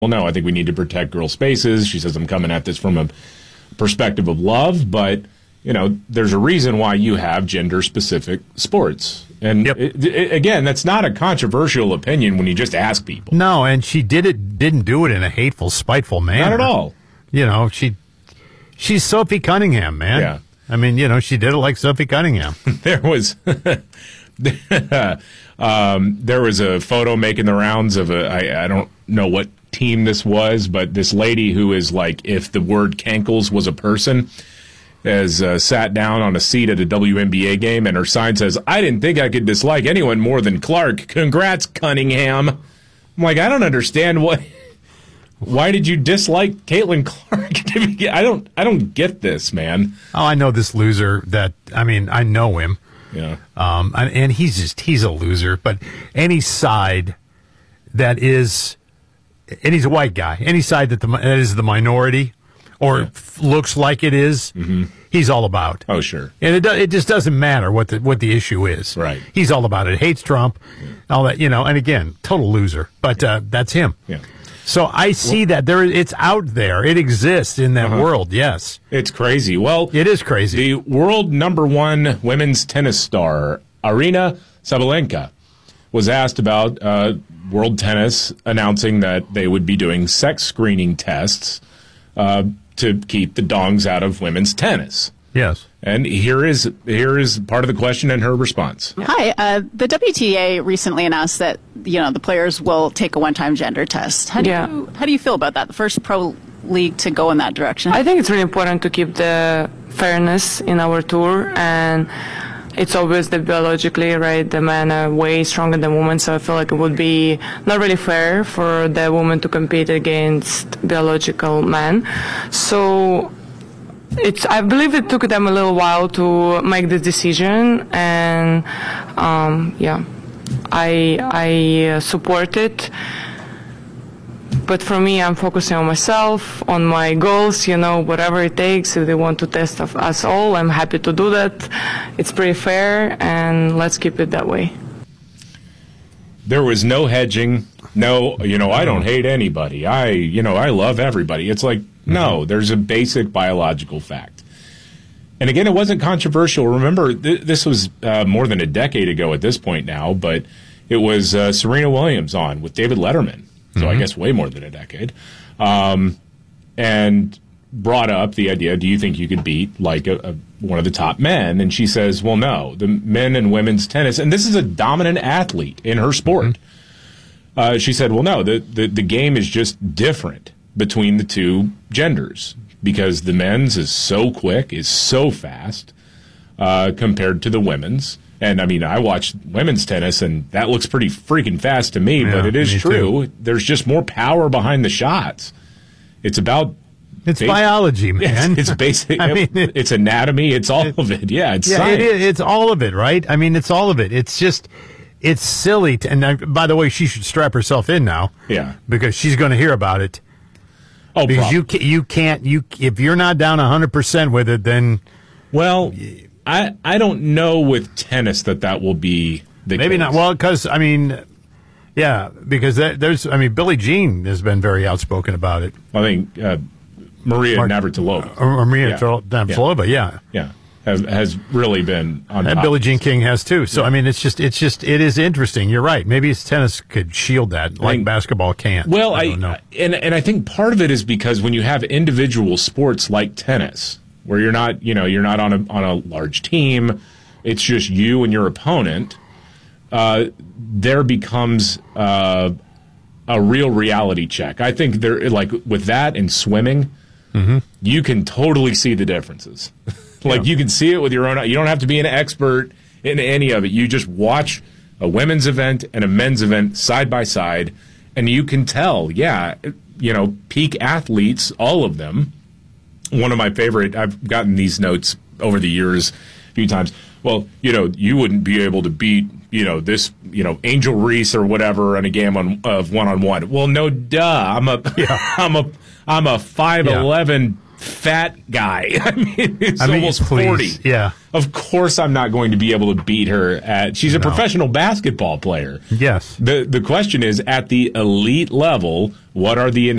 well, no, I think we need to protect girl spaces. She says, I'm coming at this from a perspective of love, but, there's a reason why you have gender-specific sports. And again, that's not a controversial opinion when you just ask people. No, and she didn't do it in a hateful, spiteful manner. Not at all. She's Sophie Cunningham, man. Yeah. I mean, she did it like Sophie Cunningham. There was a photo making the rounds of I don't know what team this was, but this lady who is like, if the word cankles was a person, has sat down on a seat at a WNBA game, and her sign says, I didn't think I could dislike anyone more than Clark. Congrats, Cunningham. I'm like, I don't understand why did you dislike Caitlin Clark? I don't get this, man. Oh, I know this loser I know him. Yeah. And he's a loser, but any side that is, and he's a white guy, any side that is the minority or looks like it is, he's all about. Oh, sure. And it just doesn't matter what the issue is. Right. He's all about it. Hates Trump, all that, and again, total loser. But that's him. Yeah. So I see that it's out there. It exists in that world, yes. It's crazy. Well, it is crazy. The world #1 women's tennis star, Aryna Sabalenka, was asked about World Tennis announcing that they would be doing sex screening tests to keep the dongs out of women's tennis. Yes. And here is part of the question and her response. Hi. The WTA recently announced that the players will take a one-time gender test. How do you feel about that? The first pro league to go in that direction. I think it's really important to keep the fairness in our tour, and it's obvious that biologically, right, the men are way stronger than women, so I feel like it would be not really fair for the woman to compete against biological men. So I believe it took them a little while to make this decision, and I support it. But for me, I'm focusing on myself, on my goals, whatever it takes. If they want to test us all, I'm happy to do that. It's pretty fair, and let's keep it that way. There was no hedging. No, I don't hate anybody. I love everybody. It's like, no, there's a basic biological fact. And again, it wasn't controversial. Remember, this was more than a decade ago at this point now, but it was Serena Williams on with David Letterman. So I guess way more than a decade. And brought up the idea, do you think you could beat like one of the top men? And she says, well, no, the men and women's tennis, and this is a dominant athlete in her sport. She said, well, no, the game is just different between the two genders because the men's is so quick, is so fast compared to the women's. And, I watch women's tennis, and that looks pretty freaking fast to me, but it is true. Too. There's just more power behind the shots. It's about... It's biology, man. It's basic. It's anatomy. It's all of it. Yeah, it's science. It's all of it, right? It's all of it. It's just... It's silly. And by the way, she should strap herself in now. Yeah. Because she's going to hear about it. Oh, because you can't... if you're not down 100% with it, then... Well... I don't know with tennis that will be the maybe case. Not. Well, because, because there's, Billie Jean has been very outspoken about it. I think Maria Navratilova. Maria Navratilova, Yeah. Has really been on top. And Billie Jean King has too. So, it is interesting. You're right. Maybe tennis could shield that like basketball can't. Well, I don't know. And I think part of it is because when you have individual sports like tennis, where you're not on a large team, it's just you and your opponent, there becomes a real reality check. I think there, like with that and swimming, you can totally see the differences. You can see it with your own. You don't have to be an expert in any of it. You just watch a women's event and a men's event side by side, and you can tell. Yeah, peak athletes, all of them. One of my favorite, I've gotten these notes over the years a few times. Well, you wouldn't be able to beat, this, Angel Reese or whatever in a game of one-on-one. Well, no, duh. I'm a 5'11" fat guy. It's almost 40. Yeah. Of course I'm not going to be able to beat her she's a professional basketball player. Yes. The question is, at the elite level, what are the